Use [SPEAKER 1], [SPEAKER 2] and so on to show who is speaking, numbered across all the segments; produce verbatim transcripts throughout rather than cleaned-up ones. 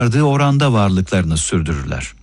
[SPEAKER 1] oranda varlıklarını sürdürürler.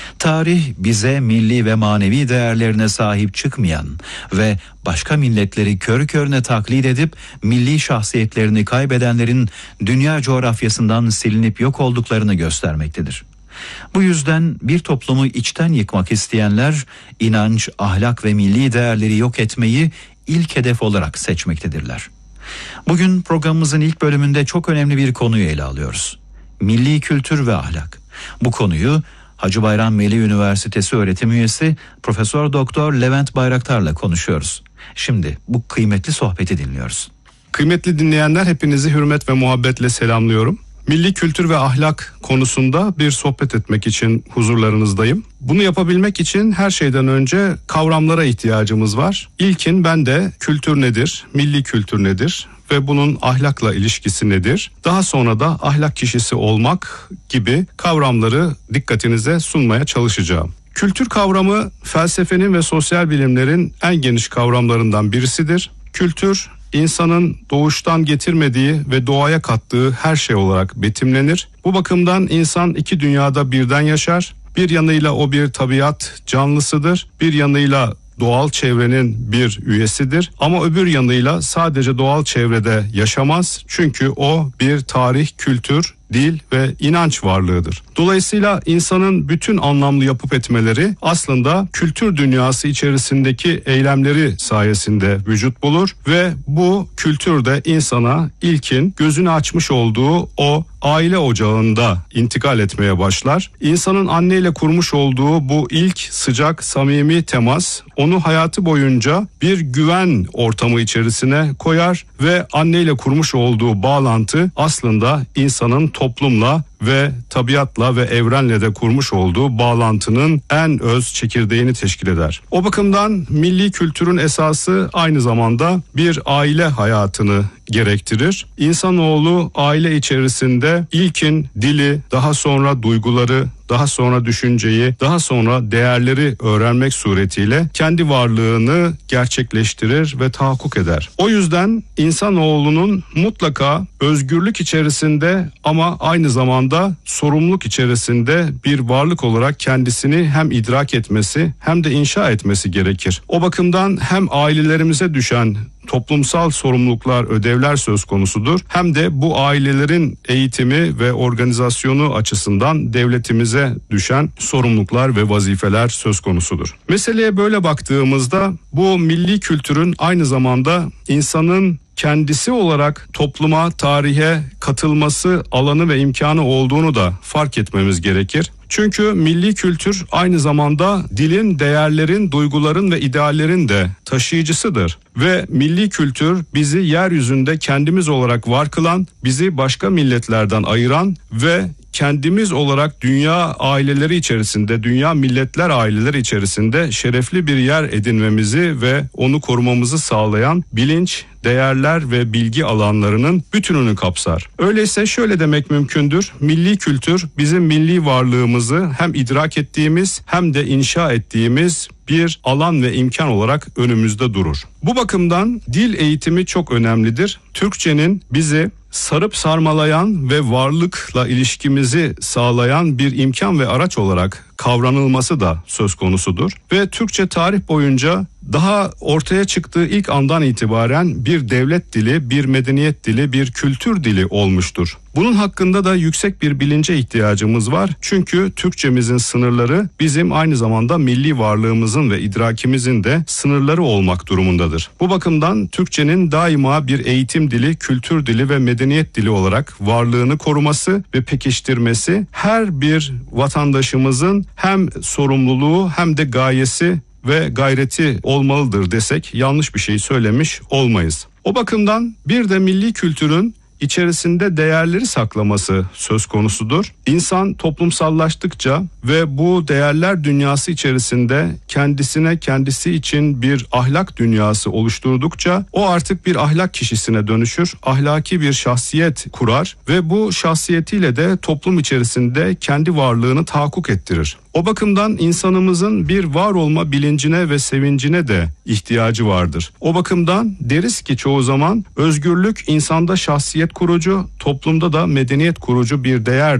[SPEAKER 1] Tarih bize milli ve manevi değerlerine sahip çıkmayan ve başka milletleri körü körüne taklit edip milli şahsiyetlerini kaybedenlerin dünya coğrafyasından silinip yok olduklarını göstermektedir. Bu yüzden bir toplumu içten yıkmak isteyenler inanç, ahlak ve milli değerleri yok etmeyi ilk hedef olarak seçmektedirler. Bugün programımızın ilk bölümünde çok önemli bir konuyu ele alıyoruz. Milli kültür ve ahlak. Bu konuyu Hacı Bayram Veli Üniversitesi öğretim üyesi Profesör Doktor Levent Bayraktar'la konuşuyoruz. Şimdi bu kıymetli sohbeti dinliyoruz.
[SPEAKER 2] Kıymetli dinleyenler, hepinizi hürmet ve muhabbetle selamlıyorum. Milli kültür ve ahlak konusunda bir sohbet etmek için huzurlarınızdayım. Bunu yapabilmek için her şeyden önce kavramlara ihtiyacımız var. İlkin bende kültür nedir, milli kültür nedir ve bunun ahlakla ilişkisi nedir? Daha sonra da ahlak kişisi olmak gibi kavramları dikkatinize sunmaya çalışacağım. Kültür kavramı felsefenin ve sosyal bilimlerin en geniş kavramlarından birisidir. Kültür, İnsanın doğuştan getirmediği ve doğaya kattığı her şey olarak betimlenir. Bu bakımdan insan iki dünyada birden yaşar. Bir yanıyla o bir tabiat canlısıdır. Bir yanıyla doğal çevrenin bir üyesidir. Ama öbür yanıyla sadece doğal çevrede yaşamaz. Çünkü o bir tarih, kültür, dil ve inanç varlığıdır. Dolayısıyla insanın bütün anlamlı yapıp etmeleri aslında kültür dünyası içerisindeki eylemleri sayesinde vücut bulur ve bu kültürde insana ilkin gözünü açmış olduğu o aile ocağında intikal etmeye başlar. İnsanın anneyle kurmuş olduğu bu ilk sıcak, samimi temas onu hayatı boyunca bir güven ortamı içerisine koyar ve anneyle kurmuş olduğu bağlantı aslında insanın toplumla ve tabiatla ve evrenle de kurmuş olduğu bağlantının en öz çekirdeğini teşkil eder. O bakımdan milli kültürün esası aynı zamanda bir aile hayatını gerektirir. İnsanoğlu aile içerisinde ilkin dili, daha sonra duyguları, daha sonra düşünceyi, daha sonra değerleri öğrenmek suretiyle kendi varlığını gerçekleştirir ve tahakkuk eder. O yüzden insanoğlunun mutlaka özgürlük içerisinde ama aynı zamanda sorumluluk içerisinde bir varlık olarak kendisini hem idrak etmesi hem de inşa etmesi gerekir. O bakımdan hem ailelerimize düşen toplumsal sorumluluklar, ödevler söz konusudur. Hem de bu ailelerin eğitimi ve organizasyonu açısından devletimize düşen sorumluluklar ve vazifeler söz konusudur. Meseleye böyle baktığımızda bu milli kültürün aynı zamanda insanın kendisi olarak topluma, tarihe katılması alanı ve imkanı olduğunu da fark etmemiz gerekir. Çünkü milli kültür aynı zamanda dilin, değerlerin, duyguların ve ideallerin de taşıyıcısıdır. Ve milli kültür bizi yeryüzünde kendimiz olarak var kılan, bizi başka milletlerden ayıran ve kendimiz olarak dünya aileleri içerisinde, dünya milletler aileleri içerisinde şerefli bir yer edinmemizi ve onu korumamızı sağlayan bilinç, değerler ve bilgi alanlarının bütününü kapsar. Öyleyse şöyle demek mümkündür. Milli kültür bizim milli varlığımızı hem idrak ettiğimiz hem de inşa ettiğimiz bir alan ve imkan olarak önümüzde durur. Bu bakımdan dil eğitimi çok önemlidir. Türkçenin bizi sarıp sarmalayan ve varlıkla ilişkimizi sağlayan bir imkan ve araç olarak kavranılması da söz konusudur. Ve Türkçe tarih boyunca daha ortaya çıktığı ilk andan itibaren bir devlet dili, bir medeniyet dili, bir kültür dili olmuştur. Bunun hakkında da yüksek bir bilince ihtiyacımız var. Çünkü Türkçemizin sınırları bizim aynı zamanda milli varlığımızın ve idrakimizin de sınırları olmak durumundadır. Bu bakımdan Türkçenin daima bir eğitim dili, kültür dili ve medeniyet dili olarak varlığını koruması ve pekiştirmesi her bir vatandaşımızın hem sorumluluğu hem de gayesi ve gayreti olmalıdır desek yanlış bir şey söylemiş olmayız. O bakımdan bir de milli kültürün içerisinde değerleri saklaması söz konusudur. İnsan toplumsallaştıkça ve bu değerler dünyası içerisinde kendisine kendisi için bir ahlak dünyası oluşturdukça o artık bir ahlak kişisine dönüşür, ahlaki bir şahsiyet kurar ve bu şahsiyetiyle de toplum içerisinde kendi varlığını tahakkuk ettirir. O bakımdan insanımızın bir var olma bilincine ve sevincine de ihtiyacı vardır. O bakımdan deriz ki çoğu zaman özgürlük insanda şahsiyet kurucu, toplumda da medeniyet kurucu bir değerdir.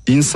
[SPEAKER 2] İnsan